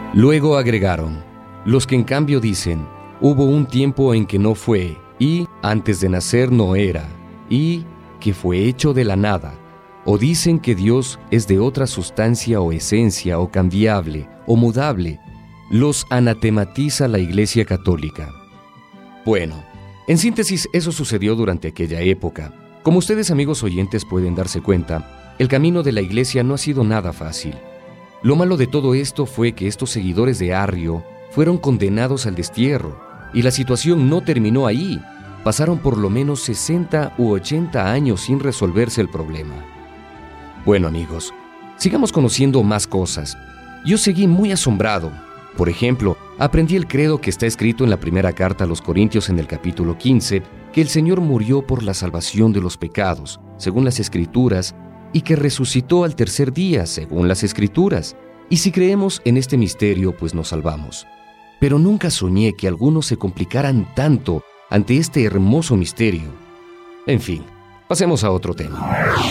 Luego agregaron: los que en cambio dicen, hubo un tiempo en que no fue, y antes de nacer no era, y que fue hecho de la nada, o dicen que Dios es de otra sustancia o esencia o cambiable o mudable, los anatematiza la Iglesia Católica. Bueno, en síntesis, eso sucedió durante aquella época. Como ustedes, amigos oyentes, pueden darse cuenta, el camino de la Iglesia no ha sido nada fácil. Lo malo de todo esto fue que estos seguidores de Arrio fueron condenados al destierro, y la situación no terminó ahí. Pasaron por lo menos 60 u 80 años sin resolverse el problema. Bueno, amigos, sigamos conociendo más cosas. Yo seguí muy asombrado. Por ejemplo, aprendí el credo que está escrito en la primera carta a los Corintios en el capítulo 15, que el Señor murió por la salvación de los pecados, según las Escrituras, y que resucitó al tercer día, según las Escrituras. Y si creemos en este misterio, pues nos salvamos. Pero nunca soñé que algunos se complicaran tanto ante este hermoso misterio. En fin, pasemos a otro tema.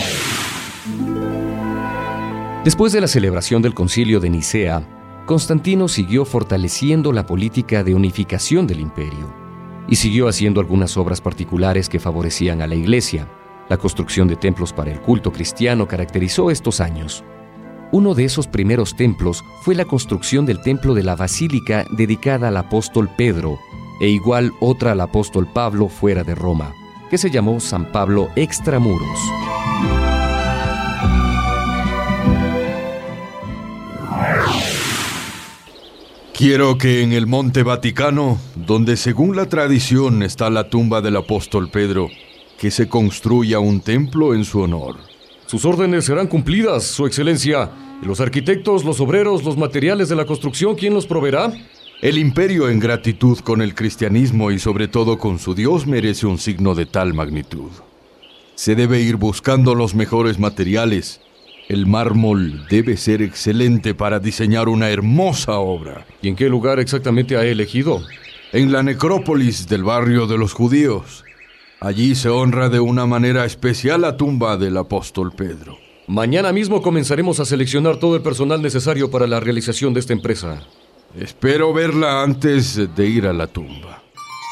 Después de la celebración del Concilio de Nicea, Constantino siguió fortaleciendo la política de unificación del imperio y siguió haciendo algunas obras particulares que favorecían a la Iglesia. La construcción de templos para el culto cristiano caracterizó estos años. Uno de esos primeros templos fue la construcción del templo de la Basílica dedicada al apóstol Pedro, e igual otra al apóstol Pablo fuera de Roma, que se llamó San Pablo Extramuros. Quiero que en el Monte Vaticano, donde según la tradición está la tumba del apóstol Pedro, que se construya un templo en su honor. Sus órdenes serán cumplidas, Su Excelencia. ¿Y los arquitectos, los obreros, los materiales de la construcción, quién los proveerá? El imperio, en gratitud con el cristianismo y sobre todo con su Dios, merece un signo de tal magnitud. Se debe ir buscando los mejores materiales. El mármol debe ser excelente para diseñar una hermosa obra. ¿Y en qué lugar exactamente ha elegido? En la necrópolis del barrio de los judíos. Allí se honra de una manera especial la tumba del apóstol Pedro. Mañana mismo comenzaremos a seleccionar todo el personal necesario para la realización de esta empresa. Espero verla antes de ir a la tumba.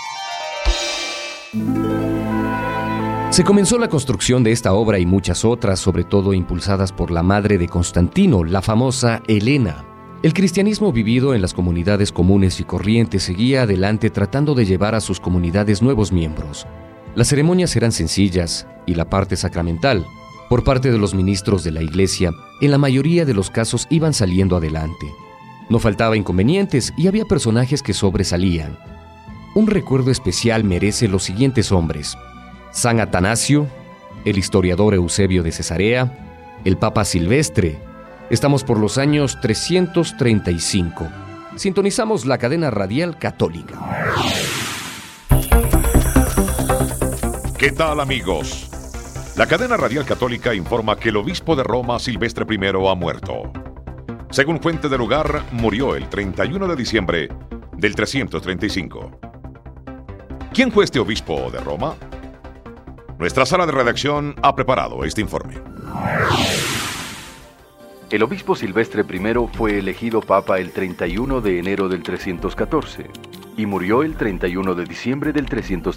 Se comenzó la construcción de esta obra y muchas otras, sobre todo impulsadas por la madre de Constantino, la famosa Helena. El cristianismo vivido en las comunidades comunes y corrientes seguía adelante tratando de llevar a sus comunidades nuevos miembros. Las ceremonias eran sencillas y la parte sacramental, por parte de los ministros de la Iglesia, en la mayoría de los casos iban saliendo adelante. No faltaba inconvenientes y había personajes que sobresalían. Un recuerdo especial merece los siguientes hombres: San Atanasio, el historiador Eusebio de Cesarea, el Papa Silvestre. Estamos por los años 335. Sintonizamos la cadena radial católica. ¿Qué tal, amigos? La cadena radial católica informa que el obispo de Roma, Silvestre I, ha muerto. Según fuente del lugar, murió el 31 de diciembre del 335. ¿Quién fue este obispo de Roma? Nuestra sala de redacción ha preparado este informe. El obispo Silvestre I fue elegido papa el 31 de enero del 314 y murió el 31 de diciembre del 335.